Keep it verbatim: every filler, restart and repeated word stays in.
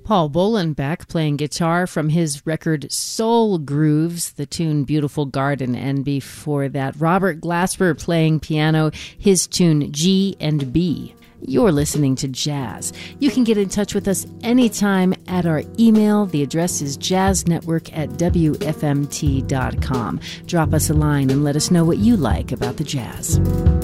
Paul Bolenbeck playing guitar from his record Soul Grooves, the tune Beautiful Garden, and before that, Robert Glasper playing piano, his tune G and B. You're listening to Jazz. You can get in touch with us anytime at our email. The address is jazznetwork at w f m t dot com. Drop us a line and let us know what you like about the jazz.